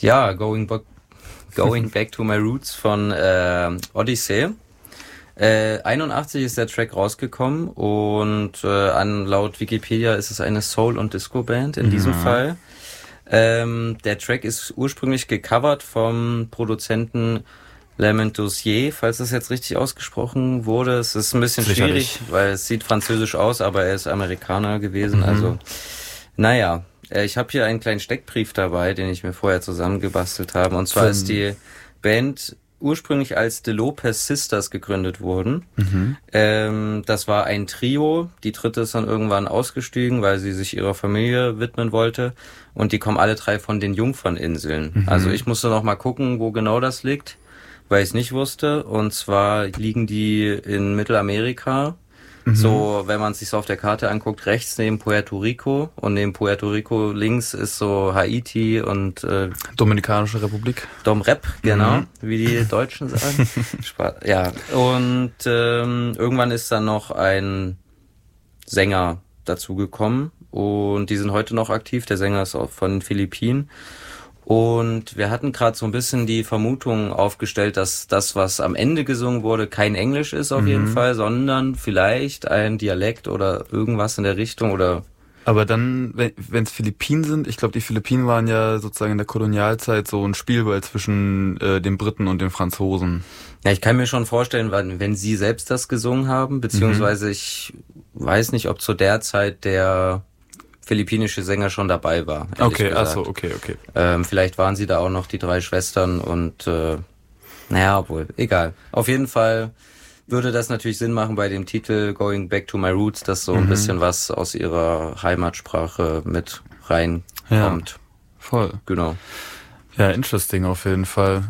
Ja, Going Back to My Roots von Odyssey. 81 ist der Track rausgekommen und laut Wikipedia ist es eine Soul- und Disco-Band in diesem Fall. Der Track ist ursprünglich gecovert vom Produzenten Lamont Dossier, falls das jetzt richtig ausgesprochen wurde. Es ist ein bisschen schwierig, weil es sieht französisch aus, aber er ist Amerikaner gewesen. Also, naja, ich habe hier einen kleinen Steckbrief dabei, den ich mir vorher zusammengebastelt habe. Und zwar ist die Band ursprünglich als The Lopez Sisters gegründet worden. Das war ein Trio. Die dritte ist dann irgendwann ausgestiegen, weil sie sich ihrer Familie widmen wollte. Und die kommen alle drei von den Jungferninseln. Also ich musste noch mal gucken, wo genau das liegt, weil ich es nicht wusste. Und zwar liegen die in Mittelamerika. So, wenn man es sich so auf der Karte anguckt, rechts neben Puerto Rico und neben Puerto Rico links ist so Haiti und Dominikanische Republik. Domrep, genau, wie die Deutschen sagen. Ja, und irgendwann ist dann noch ein Sänger dazugekommen und die sind heute noch aktiv. Der Sänger ist auch von den Philippinen. Und wir hatten gerade so ein bisschen die Vermutung aufgestellt, dass das, was am Ende gesungen wurde, kein Englisch ist auf jeden Fall, sondern vielleicht ein Dialekt oder irgendwas in der Richtung oder... Aber dann, wenn es Philippinen sind, ich glaube, die Philippinen waren ja sozusagen in der Kolonialzeit so ein Spielball zwischen den Briten und den Franzosen. Ja, ich kann mir schon vorstellen, wenn sie selbst das gesungen haben, beziehungsweise ich weiß nicht, ob zu der Zeit der philippinische Sänger schon dabei war. Okay, achso, okay. Vielleicht waren sie da auch noch die drei Schwestern und naja, obwohl, egal. Auf jeden Fall würde das natürlich Sinn machen bei dem Titel Going Back to My Roots, dass so ein bisschen was aus ihrer Heimatsprache mit reinkommt. Ja, voll. Genau. Ja, interesting auf jeden Fall.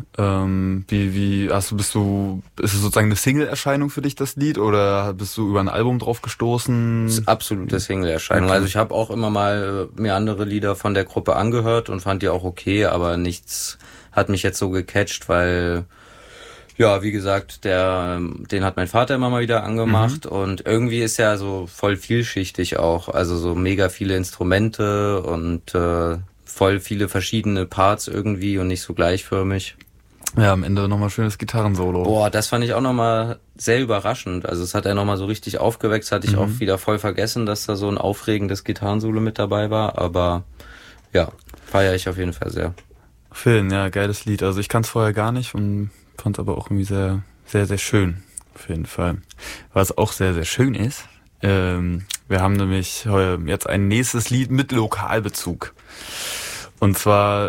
Ist es sozusagen eine Single-Erscheinung für dich, das Lied, oder bist du über ein Album drauf gestoßen? Das ist absolute Single-Erscheinung. Okay. Also ich habe auch immer mal mir andere Lieder von der Gruppe angehört und fand die auch okay, aber nichts hat mich jetzt so gecatcht, weil, ja, wie gesagt, den hat mein Vater immer mal wieder angemacht und irgendwie ist ja so voll vielschichtig auch, also so mega viele Instrumente und voll viele verschiedene Parts irgendwie und nicht so gleichförmig. Ja, am Ende nochmal schönes Gitarrensolo. Boah, das fand ich auch nochmal sehr überraschend. Also es hat er nochmal so richtig aufgeweckt. Hatte ich auch wieder voll vergessen, dass da so ein aufregendes Gitarrensolo mit dabei war. Aber ja, feiere ich auf jeden Fall sehr. Film, ja, geiles Lied. Also ich kannte es vorher gar nicht und fand es aber auch irgendwie sehr, sehr, sehr schön. Auf jeden Fall. Was auch sehr, sehr schön ist, wir haben nämlich jetzt ein nächstes Lied mit Lokalbezug. Und zwar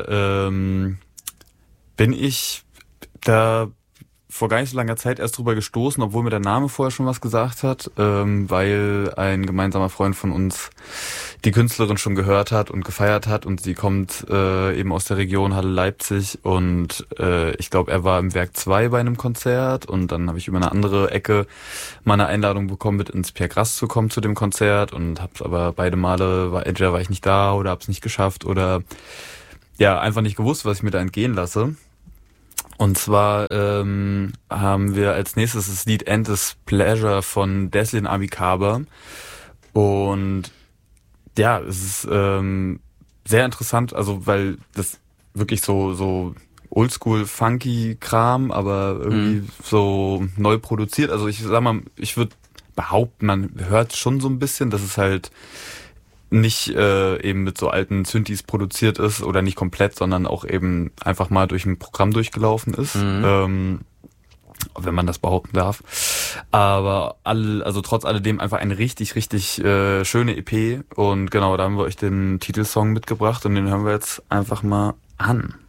bin ich da vor gar nicht so langer Zeit erst drüber gestoßen, obwohl mir der Name vorher schon was gesagt hat, weil ein gemeinsamer Freund von uns die Künstlerin schon gehört hat und gefeiert hat und sie kommt eben aus der Region Halle-Leipzig und ich glaube, er war im Werk 2 bei einem Konzert und dann habe ich über eine andere Ecke mal eine Einladung bekommen, mit ins Pierre Grass zu kommen zu dem Konzert und hab's aber beide Male, entweder war ich nicht da oder hab's nicht geschafft oder ja, einfach nicht gewusst, was ich mir da entgehen lasse. Und zwar haben wir als nächstes das Lied Endless Pleasure von Deslin Abikaber. Und ja, es ist sehr interessant, also weil das wirklich so oldschool funky Kram, aber irgendwie so neu produziert. Also ich sag mal, ich würde behaupten, man hört schon so ein bisschen, dass es halt nicht eben mit so alten Synthes produziert ist oder nicht komplett, sondern auch eben einfach mal durch ein Programm durchgelaufen ist, wenn man das behaupten darf. Aber trotz alledem einfach eine richtig, richtig schöne EP und genau, da haben wir euch den Titelsong mitgebracht und den hören wir jetzt einfach mal an.